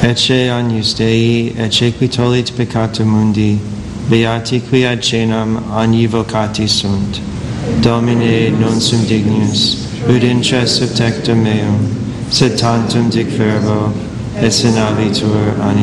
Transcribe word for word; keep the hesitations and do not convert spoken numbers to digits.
Ecce agnus Dei, ecce qui tollit peccata mundi, beati qui ad cenam agni vocati sunt. Domine, non sum dignus, ut intres of tectum meum, sed tantum dic verbo, et senabitur anima.